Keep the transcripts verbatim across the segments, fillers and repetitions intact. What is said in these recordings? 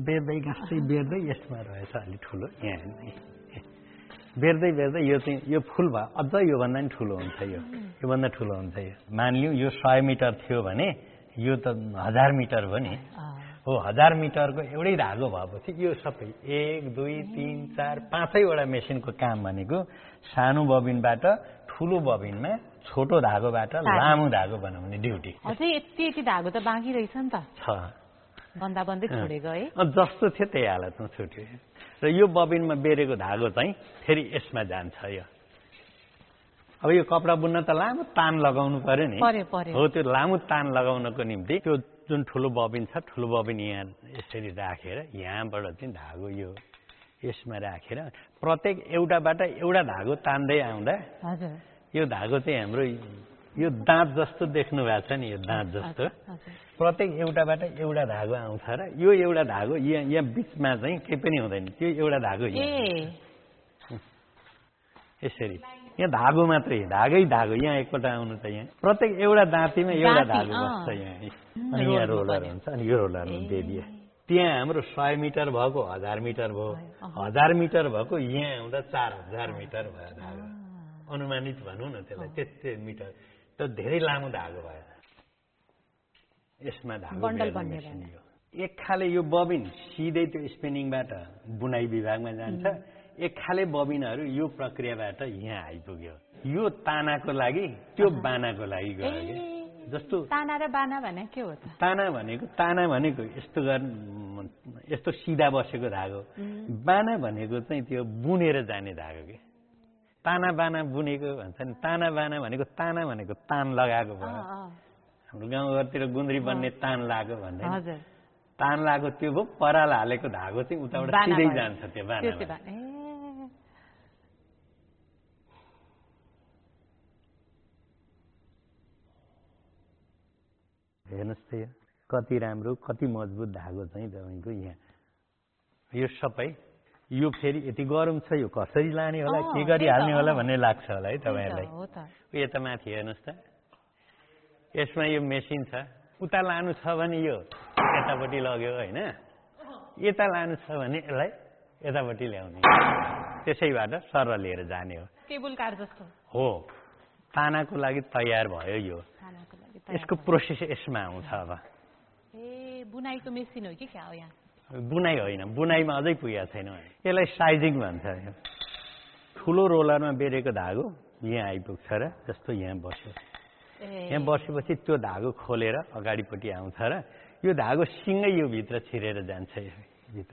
बेर्दै गाँस्दै बेर्दै यसमा रहेछ अलि ठुलो यहाँ बेर्दै बेर्दै यो चाहिँ यो फुल भयो अझ योभन्दा नि ठुलो हुन्छ यो योभन्दा ठुलो हुन्छ यो मानिलिउँ यो सय मिटर थियो भने यो त हजार मिटर हो नि हो हजार मिटरको एउटै धागो भएपछि यो सबै एक दुई तिन चार पाँचैवटा मेसिनको काम भनेको सानो बबिनबाट ठुलो बबिनमा छोटो धागोबाट लामो धागो बनाउने ड्युटी अझै यति यति धागो त बाँकी रहेछ नि त छ बन्दा बन्दै छोडेको है जस्तो थियो त्यही हालतमा छुट्यो र यो बबिनमा बेरेको धागो चाहिँ फेरि यसमा जान्छ यो अब यो कपडा बुन्न त लामो तान लगाउनु पर्यो नि हो त्यो लामो तान लगाउनको निम्ति त्यो जुन ठुलो बबिन छ ठुलो बबिन यहाँ यसरी राखेर यहाँबाट चाहिँ धागो यो यसमा राखेर प्रत्येक एउटाबाट एउटा धागो तान्दै आउँदा यो धागो चाहिँ हाम्रो यो दाँत जस्तो देख्नु भएको छ नि यो दाँत जस्तो प्रत्येक एउटाबाट एउटा धागो आउँछ र यो एउटा धागो यहाँ यहाँ बिचमा चाहिँ केही पनि हुँदैन त्यो एउटा धागो यसरी यहाँ धागो मात्रै धागै धागो यहाँ एकपल्ट आउनु त यहाँ प्रत्येक एउटा दाँतीमा एउटा धागो बस्छ यहाँ अनि यहाँ रोलर हुन्छ अनि यो रोलर बेरिया त्यहाँ हाम्रो सय मिटर भएको हजार मिटर भयो हजार मिटर भएको यहाँ आउँदा चार हजार मिटर भयो धागो अनुमानित भनौँ न त्यसलाई त्यति मिटर त धेरै लामो धागो भयो यसमा धागो एक खाले यो बबिन सिधै त्यो स्पिनिङबाट बुनाइ विभागमा जान्छ एक खाले बबिनहरू यो प्रक्रियाबाट यहाँ आइपुग्यो यो तानाको लागि त्यो बानाको लागि गयो कि जस्तो ताना र बाना भने के हो त ताना भनेको ताना भनेको यस्तो गर् यस्तो सिधा बसेको धागो बाना भनेको चाहिँ त्यो बुनेर जाने धागो के ताना बाना बुनेको भन्छ नि ताना बाना भनेको ताना भनेको तान लगाएको भयो हाम्रो गाउँघरतिर गुन्द्री बन्ने तान लाग्यो भन्दै तान लाग्यो त्यो भयो पराल हालेको धागो चाहिँ उताबाट सिधै जान्छ त्यो बाना हेर्नुहोस् त यो कति राम्रो कति मजबुत धागो चाहिँ तपाईँको यहाँ यो सबै यो फेरि यति गरम छ यो कसरी लाने होला के गरी हाल्ने होला भन्ने लाग्छ होला है तपाईँहरूलाई यता माथि हेर्नुहोस् त यसमा यो मेसिन छ उता लानु छ भने यो यतापट्टि लग्यो होइन यता लानु छ भने यसलाई यतापट्टि ल्याउने त्यसैबाट सर लिएर जाने हो केबल कार जस्तो हो तानाको लागि तयार भयो यो यसको प्रोसेस यसमा आउँछ अब ए बुनाइको मेसिन हो कि क्या हो यहाँ बुनाइ होइन बुनाइमा अझै पुगेको छैन यसलाई साइजिङ भन्छ ठुलो रोलरमा बेरेको धागो यहाँ आइपुग्छ र जस्तो यहाँ बस्यो यहाँ बसेपछि त्यो धागो खोलेर अगाडिपट्टि आउँछ र यो धागो सिँगै यो भित्र छिरेर जान्छ भित्र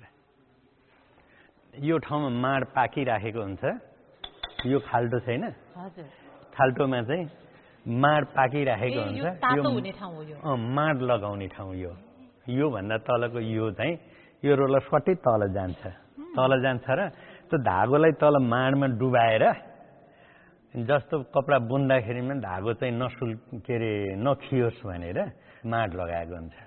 यो ठाउँमा माड पाकिराखेको हुन्छ यो खाल्टो छैन खाल्टोमा चाहिँ माड पाकिराखेको हुन्छ यो माड लगाउने ठाउँ यो यो भन्दा तलको यो चाहिँ यो रोलर सट्टै तल जान्छ तल जान्छ र त्यो धागोलाई तल माडमा डुबाएर जस्तो कपडा बुन्दाखेरिमा धागो चाहिँ नसुल के अरे नखियोस् भनेर माड लगाएको हुन्छ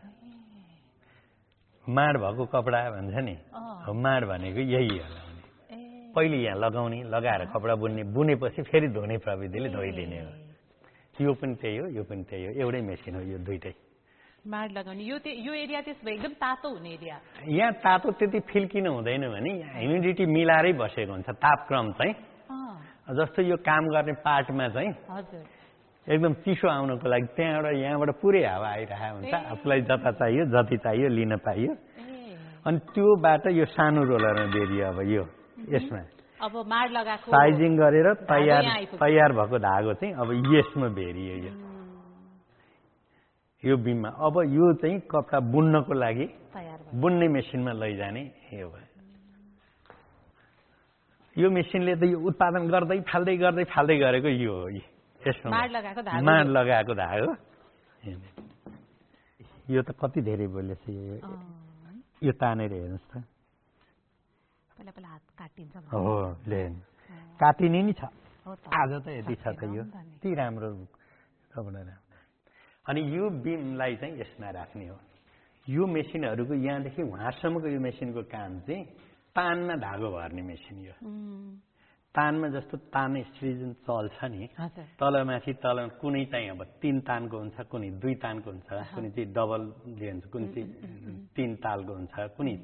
माड भएको कपडा भन्छ नि माड भनेको यही होला पहिले यहाँ लगाउने लगाएर कपडा बुन्ने बुनेपछि फेरि धुने प्रविधिले धोइदिने हो यो पनि त्यही हो यो पनि त्यही हो एउटै मेसिन हो यो दुइटै माड लगाउने यो यो एरिया त्यसो एकदम तातो हुने एरिया यहाँ तातो त्यति फिल किन हुँदैन भने ह्युमिडिटी मिलाएरै बसेको हुन्छ तापक्रम चाहिँ जस्तो यो काम गर्ने पार्टमा चाहिँ एकदम चिसो आउनको लागि त्यहाँबाट यहाँबाट पुरै हावा आइरहेको हुन्छ आफूलाई जता चाहियो जति चाहियो लिन पाइयो अनि त्योबाट यो सानो रोलरमा बेरियो अब यो यसमा अब माड लगाएको साइजिङ गरेर तयार तयार भएको धागो चाहिँ अब यसमा बेरियो यो यो बिममा अब यो चाहिँ कपडा बुन्नको लागि बुन्ने मेसिनमा लैजाने यो भयो यो मेसिनले त यो उत्पादन गर्दै फाल्दै गर्दै फाल्दै गरेको यो हो यसमा माड लगाएको धागो माड लगाएको धागो यो त कति धेरै बोलेछ यो यो तानेर हेर्नुहोस् त पहिला पहिला हात काटिन्छ हो ले काटिने नि छ आज त यति छ त यो यति राम्रो कपडा अनि यो बिमलाई चाहिँ यसमा राख्ने हो यो मेसिनहरूको यहाँदेखि वहाँसम्मको यो मेसिनको काम चाहिँ तानमा धागो भर्ने मेसिन यो तानमा जस्तो तान स्त्री जुन चल्छ नि तलमाथि तल कुनै चाहिँ अब तीन तानको हुन्छ कुनै दुई तानको हुन्छ कुनै चाहिँ डबल हुन्छ कुनै चाहिँ तीन तालको हुन्छ कुनै